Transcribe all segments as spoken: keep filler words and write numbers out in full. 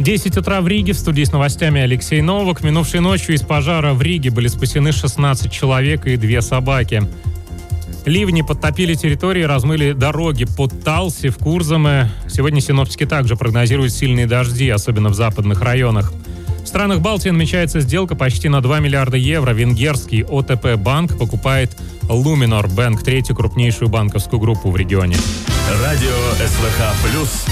десять утра в Риге. В студии с новостями Алексей Новак. Минувшей ночью из пожара в Риге были спасены шестнадцать человек и две собаки. Ливни подтопили территории, размыли дороги под Талси, в Курзаме. Сегодня синоптики также прогнозируют сильные дожди, особенно в западных районах. В странах Балтии намечается сделка почти на два миллиарда евро. Венгерский о тэ пэ-банк покупает Luminor Bank, третью крупнейшую банковскую группу в регионе. Радио эс вэ ха плюс.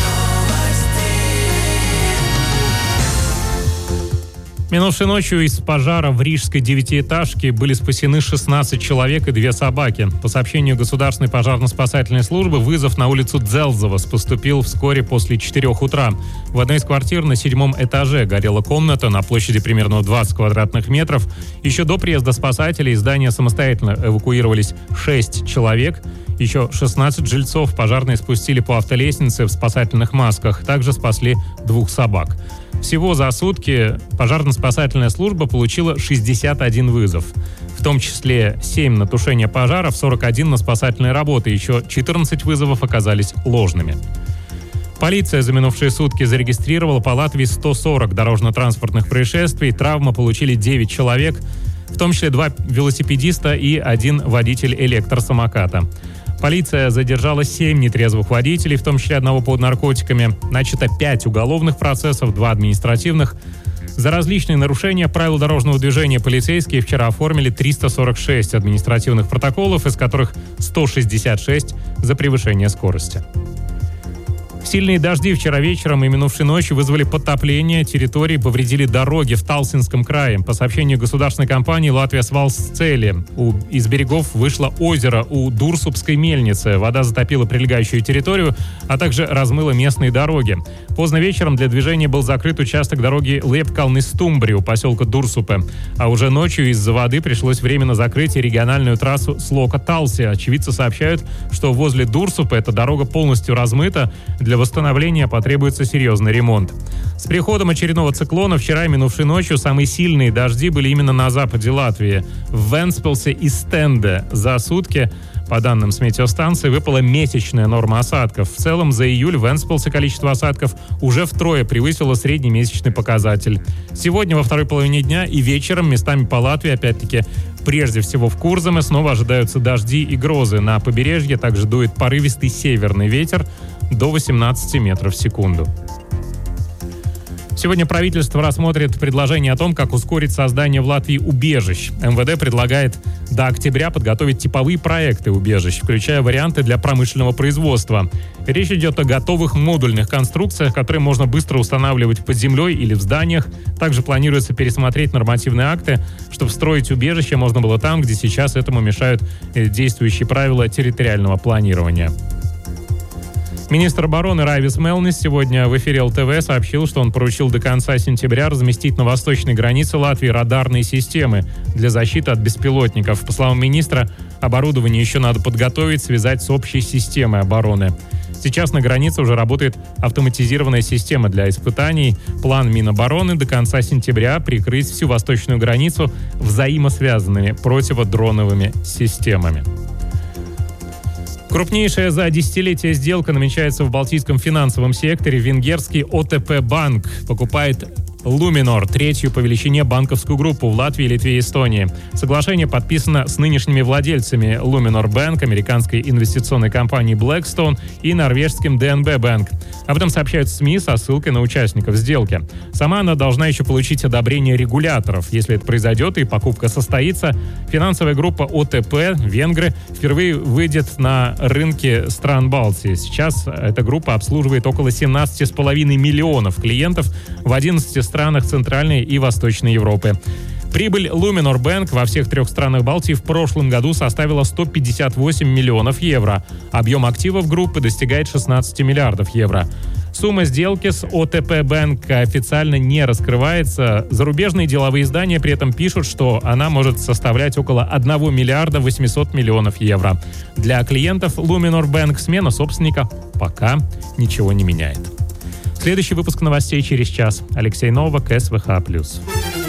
Минувшей ночью из пожара в рижской девятиэтажке были спасены шестнадцать человек и две собаки. По сообщению Государственной пожарно-спасательной службы, вызов на улицу Дзелзовас поступил вскоре после четырёх утра. В одной из квартир на седьмом этаже горела комната на площади примерно двадцать квадратных метров. Еще до приезда спасателей из здания самостоятельно эвакуировались шесть человек. Еще шестнадцать жильцов пожарные спустили по автолестнице в спасательных масках. Также спасли двух собак. Всего за сутки пожарно-спасательная служба получила шестьдесят один вызов. В том числе семь на тушение пожаров, сорок один на спасательные работы. Еще четырнадцать вызовов оказались ложными. Полиция за минувшие сутки зарегистрировала по Латвии сто сорок дорожно-транспортных происшествий. Травмы получили девять человек, в том числе два велосипедиста и один водитель электросамоката. Полиция задержала семь нетрезвых водителей, в том числе одного под наркотиками. Начато пять уголовных процессов, два административных. За различные нарушения правил дорожного движения полицейские вчера оформили триста сорок шесть административных протоколов, из которых сто шестьдесят шесть за превышение скорости. Сильные дожди вчера вечером и минувшей ночью вызвали подтопление территории, повредили дороги в Талсинском крае. По сообщению государственной компании «Латвия Свалсцели», из берегов вышло озеро у Дурсупской мельницы. Вода затопила прилегающую территорию, а также размыла местные дороги. Поздно вечером для движения был закрыт участок дороги Лепкалны-Стумбри у поселка Дурсупе. А уже ночью из-за воды пришлось временно закрыть региональную трассу Слока-Талси. Очевидцы сообщают, что возле Дурсупе эта дорога полностью размыта. Для восстановления потребуется серьезный ремонт. С приходом очередного циклона вчера и минувшей ночью самые сильные дожди были именно на западе Латвии. В Вентспилсе и Стенде за сутки, по данным с метеостанции, выпала месячная норма осадков. В целом за июль в Вентспилсе количество осадков уже втрое превысило среднемесячный показатель. Сегодня во второй половине дня и вечером местами по Латвии, опять-таки, прежде всего в Курзаме, снова ожидаются дожди и грозы. На побережье также дует порывистый северный ветер до восемнадцати метров в секунду. Сегодня правительство рассмотрит предложение о том, как ускорить создание в Латвии убежищ. эм вэ дэ предлагает до октября подготовить типовые проекты убежищ, включая варианты для промышленного производства. Речь идет о готовых модульных конструкциях, которые можно быстро устанавливать под землей или в зданиях. Также планируется пересмотреть нормативные акты, чтобы строить убежище можно было там, где сейчас этому мешают действующие правила территориального планирования. Министр обороны Райвис Мелнис сегодня в эфире эл тэ вэ сообщил, что он поручил до конца сентября разместить на восточной границе Латвии радарные системы для защиты от беспилотников. По словам министра, оборудование еще надо подготовить, связать с общей системой обороны. Сейчас на границе уже работает автоматизированная система для испытаний. План Минобороны до конца сентября прикрыть всю восточную границу взаимосвязанными противодроновыми системами. Крупнейшая за десятилетие сделка намечается в балтийском финансовом секторе. Венгерский о тэ пэ-банк покупает Luminor, третью по величине банковскую группу в Латвии, Литве и Эстонии. Соглашение подписано с нынешними владельцами Luminor Bank, американской инвестиционной компанией Blackstone и норвежским дэ эн бэ Bank. Об этом сообщают СМИ со ссылкой на участников сделки. Сама она должна еще получить одобрение регуляторов. Если это произойдет и покупка состоится, финансовая группа о тэ пэ, венгры, впервые выйдет на рынки стран Балтии. Сейчас эта группа обслуживает около семнадцати с половиной миллионов клиентов в одиннадцати странах Центральной и Восточной Европы. Прибыль Luminor Bank во всех трех странах Балтии в прошлом году составила сто пятьдесят восемь миллионов евро. Объем активов группы достигает шестнадцати миллиардов евро. Сумма сделки с о тэ пэ-банк официально не раскрывается. Зарубежные деловые издания при этом пишут, что она может составлять около одного миллиарда восьмисот миллионов евро. Для клиентов Luminor Bank смена собственника пока ничего не меняет. Следующий выпуск новостей через час. Алексей Новак, эс вэ ха плюс.